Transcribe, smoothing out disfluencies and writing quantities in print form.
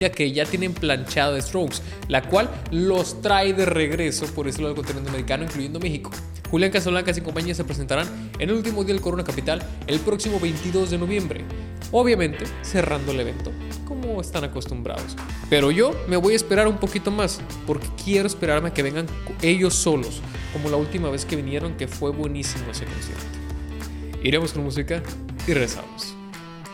que ya tienen planchado de Strokes, la cual los trae de regreso por eso del continente americano, incluyendo México. Julián Casablancas y compañía se presentarán en el último día del Corona Capital el próximo 22 de noviembre, obviamente cerrando el evento como están acostumbrados. Pero yo me voy a esperar un poquito más porque quiero esperarme a que vengan ellos solos, como la última vez que vinieron, que fue buenísimo ese concierto. Iremos con música y regresamos.